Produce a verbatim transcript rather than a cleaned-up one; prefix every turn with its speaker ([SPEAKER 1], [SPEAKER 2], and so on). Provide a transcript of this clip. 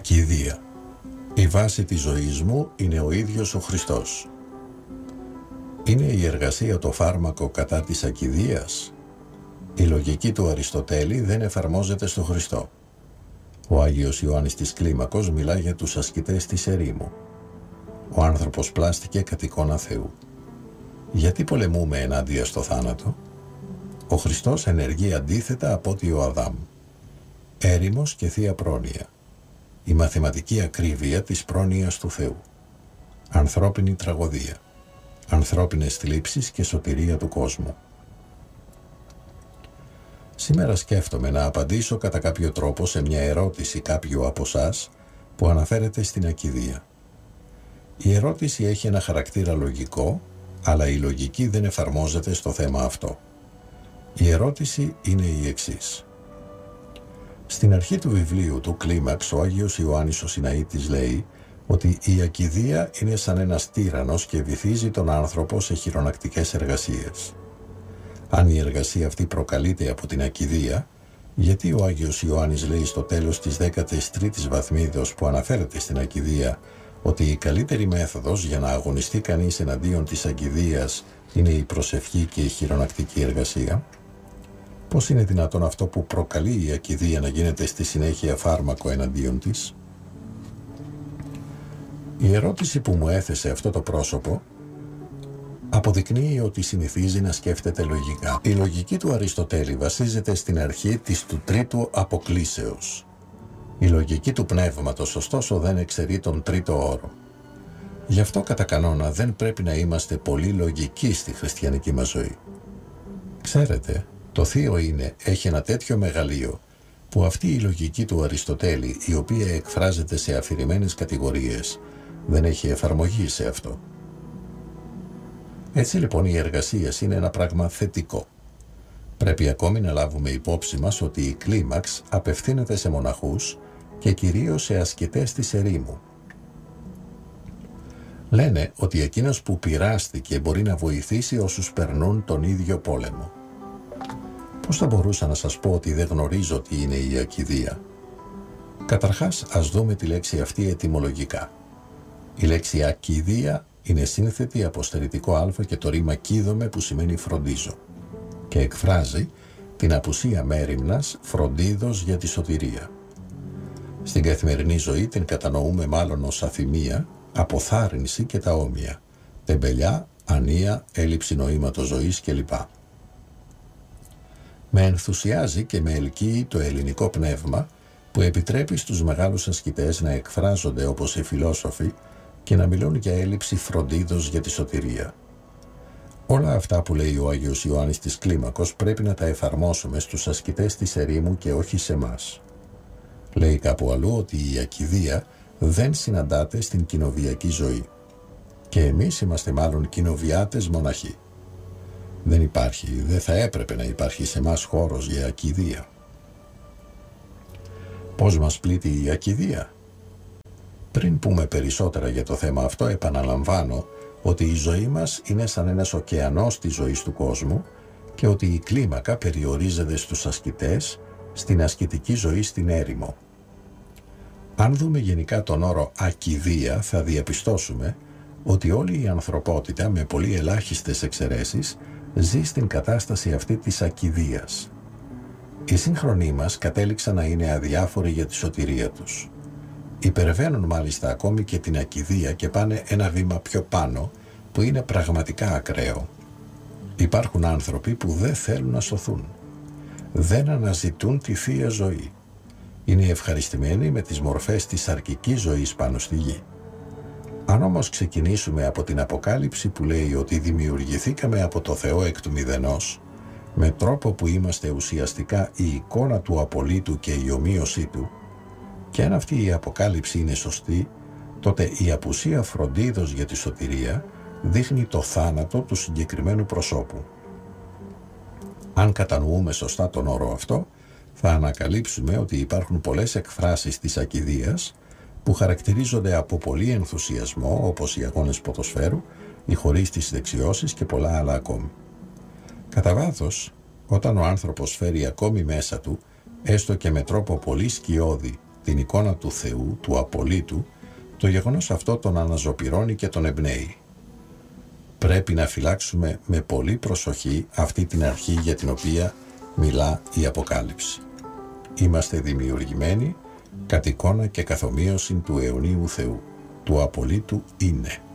[SPEAKER 1] Ακηδία. Η βάση της ζωής μου είναι ο ίδιος ο Χριστός. Είναι η εργασία το φάρμακο κατά της ακηδείας? Η λογική του Αριστοτέλη δεν εφαρμόζεται στο Χριστό. Ο Άγιος Ιωάννης της Κλίμακος μιλά για τους ασκητές της ερήμου. Ο άνθρωπος πλάστηκε κατ' εικόνα Θεού. Γιατί πολεμούμε ενάντια στο θάνατο? Ο Χριστός ενεργεί αντίθετα από ότι ο Αδάμ. Έρημος και θεία πρόνοια. Η μαθηματική ακρίβεια της πρόνοιας του Θεού. Ανθρώπινη τραγωδία. Ανθρώπινες θλίψεις και σωτηρία του κόσμου. Σήμερα σκέφτομαι να απαντήσω κατά κάποιο τρόπο σε μια ερώτηση κάποιου από εσάς που αναφέρεται στην ακηδεία. Η ερώτηση έχει ένα χαρακτήρα λογικό, αλλά η λογική δεν εφαρμόζεται στο θέμα αυτό. Η ερώτηση είναι η εξής. Στην αρχή του βιβλίου του Κλίμαξ, ο Άγιος Ιωάννης ο Σιναήτης λέει ότι η ακηδεία είναι σαν ένας τύραννος και βυθίζει τον άνθρωπο σε χειρονακτικές εργασίες. Αν η εργασία αυτή προκαλείται από την ακηδεία, γιατί ο Άγιος Ιωάννης λέει στο τέλος της δέκατης τρίτης βαθμίδος που αναφέρεται στην ακηδεία ότι η καλύτερη μέθοδος για να αγωνιστεί κανείς εναντίον της ακηδείας είναι η προσευχή και η χειρονακτική εργασία? Πώς είναι δυνατόν αυτό που προκαλεί η ακηδεία να γίνεται στη συνέχεια φάρμακο εναντίον της? Η ερώτηση που μου έθεσε αυτό το πρόσωπο αποδεικνύει ότι συνηθίζει να σκέφτεται λογικά. Η λογική του Αριστοτέλη βασίζεται στην αρχή της του τρίτου αποκλήσεως. Η λογική του πνεύματος, ωστόσο, δεν εξαιρεί τον τρίτο όρο. Γι' αυτό κατά κανόνα δεν πρέπει να είμαστε πολύ λογικοί στη χριστιανική μας ζωή. Ξέρετε, το θείο είναι, έχει ένα τέτοιο μεγαλείο που αυτή η λογική του Αριστοτέλη, η οποία εκφράζεται σε αφηρημένες κατηγορίες, δεν έχει εφαρμογή σε αυτό. Έτσι λοιπόν η εργασία είναι ένα πράγμα θετικό. Πρέπει ακόμη να λάβουμε υπόψη μας ότι η Κλίμαξ απευθύνεται σε μοναχούς και κυρίως σε ασκητές της ερήμου. Λένε ότι εκείνος που πειράστηκε μπορεί να βοηθήσει όσους περνούν τον ίδιο πόλεμο. Πώς θα μπορούσα να σας πω ότι δεν γνωρίζω τι είναι η ακηδεία? Καταρχάς, ας δούμε τη λέξη αυτή ετυμολογικά. Η λέξη ακηδεία είναι σύνθετη από στερητικό α και το ρήμα κίδομαι που σημαίνει φροντίζω και εκφράζει την απουσία μέριμνας φροντίδος για τη σωτηρία. Στην καθημερινή ζωή την κατανοούμε μάλλον ως αθυμία, αποθάρρυνση και τα όμοια, τεμπελιά, ανία, έλλειψη νοήματος ζωής κλπ. Με ενθουσιάζει και με ελκύει το ελληνικό πνεύμα που επιτρέπει στους μεγάλους ασκητές να εκφράζονται όπως οι φιλόσοφοι και να μιλούν για έλλειψη φροντίδος για τη σωτηρία. Όλα αυτά που λέει ο Άγιος Ιωάννης της Κλίμακος πρέπει να τα εφαρμόσουμε στους ασκητές της ερήμου και όχι σε μας. Λέει κάπου αλλού ότι η ακηδεία δεν συναντάται στην κοινοβιακή ζωή. Και εμείς είμαστε μάλλον κοινοβιάτες μοναχοί. Δεν υπάρχει, δεν θα έπρεπε να υπάρχει σε μας χώρος για ακηδεία. Πώς μας πλήττει η ακηδεία? Πριν πούμε περισσότερα για το θέμα αυτό, επαναλαμβάνω ότι η ζωή μας είναι σαν ένας ωκεανός της ζωής του κόσμου και ότι η κλίμακα περιορίζεται στους ασκητές, στην ασκητική ζωή στην έρημο. Αν δούμε γενικά τον όρο ακηδεία, θα διαπιστώσουμε ότι όλη η ανθρωπότητα, με πολύ ελάχιστες εξαιρέσεις, ζει στην κατάσταση αυτή της ακηδείας. Οι σύγχρονοί μας κατέληξαν να είναι αδιάφοροι για τη σωτηρία τους. Υπερβαίνουν μάλιστα ακόμη και την ακηδεία και πάνε ένα βήμα πιο πάνω, που είναι πραγματικά ακραίο. Υπάρχουν άνθρωποι που δεν θέλουν να σωθούν. Δεν αναζητούν τη θεία ζωή. Είναι ευχαριστημένοι με τις μορφές της σαρκικής ζωής πάνω στη γη. Αν όμως ξεκινήσουμε από την Αποκάλυψη που λέει ότι δημιουργηθήκαμε από το Θεό εκ του μηδενός, με τρόπο που είμαστε ουσιαστικά η εικόνα του απολύτου και η ομοίωσή του, και αν αυτή η Αποκάλυψη είναι σωστή, τότε η απουσία φροντίδος για τη σωτηρία δείχνει το θάνατο του συγκεκριμένου προσώπου. Αν κατανοούμε σωστά τον όρο αυτό, θα ανακαλύψουμε ότι υπάρχουν πολλές εκφράσεις της ακηδείας που χαρακτηρίζονται από πολύ ενθουσιασμό, όπως οι αγώνες ποδοσφαίρου, οι χωρίς τις δεξιώσεις και πολλά άλλα ακόμη. Κατά βάθος, όταν ο άνθρωπος φέρει ακόμη μέσα του, έστω και με τρόπο πολύ σκιώδη, την εικόνα του Θεού, του απολύτου, το γεγονός αυτό τον αναζωπυρώνει και τον εμπνέει. Πρέπει να φυλάξουμε με πολύ προσοχή αυτή την αρχή για την οποία μιλά η Αποκάλυψη. Είμαστε δημιουργημένοι κατ' εικόνα και καθομοίωση του αιωνίου Θεού, του απολύτου είναι.